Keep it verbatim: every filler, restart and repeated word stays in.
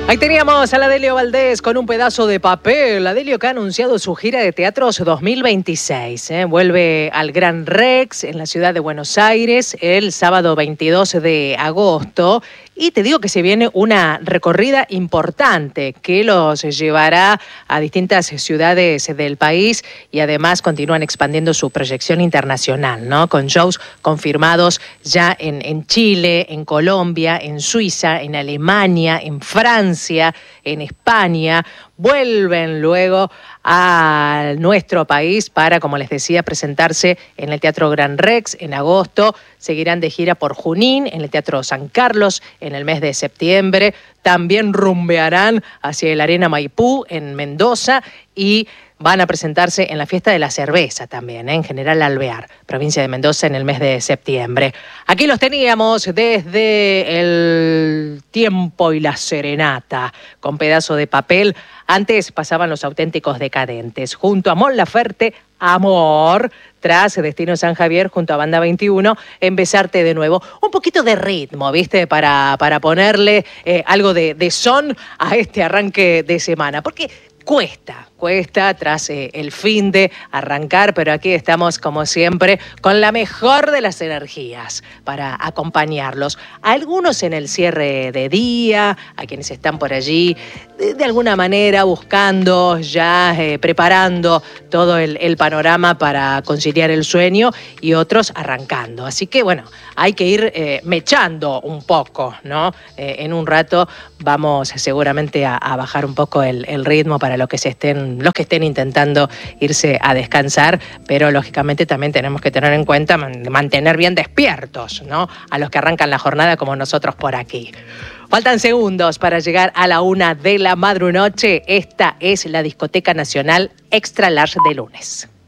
Ahí teníamos a la Delio Valdés con un pedazo de papel. La Delio que ha anunciado su gira de teatros dos mil veintiséis. ¿eh? Vuelve al Gran Rex en la ciudad de Buenos Aires el sábado veintidós de agosto. Y te digo que se viene una recorrida importante que los llevará a distintas ciudades del país y además continúan expandiendo su proyección internacional, ¿no? Con shows confirmados ya en, en Chile, en Colombia, en Suiza, en Alemania, en Francia, en España. Vuelven luego a nuestro país para, como les decía, presentarse en el Teatro Gran Rex en agosto. Seguirán de gira por Junín, en el Teatro San Carlos en el mes de septiembre. También rumbearán hacia el Arena Maipú en Mendoza y van a presentarse en la Fiesta de la Cerveza también, ¿eh? en General Alvear, provincia de Mendoza, en el mes de septiembre. Aquí los teníamos desde el Tiempo y la Serenata, con pedazo de papel. Antes pasaban Los Auténticos Decadentes, junto a Mon Laferte, Amor, tras Destino San Javier, junto a Banda veintiuno, en Besarte de Nuevo. Un poquito de ritmo, ¿viste? Para, para ponerle eh, algo de, de son a este arranque de semana, porque cuesta, cuesta tras eh, el fin de arrancar, pero aquí estamos como siempre con la mejor de las energías para acompañarlos. A algunos en el cierre de día, a quienes están por allí de, de alguna manera buscando, ya eh, preparando todo el, el panorama para conciliar el sueño y otros arrancando. Así que bueno, hay que ir eh, mechando un poco, ¿no? Eh, en un rato vamos seguramente a, a bajar un poco el, el ritmo para los que se estén, los que estén intentando irse a descansar, pero lógicamente también tenemos que tener en cuenta mantener bien despiertos, ¿no? A los que arrancan la jornada como nosotros por aquí. Faltan segundos para llegar a la una de la madrunoche. Esta es la Discoteca Nacional Extra Large de lunes.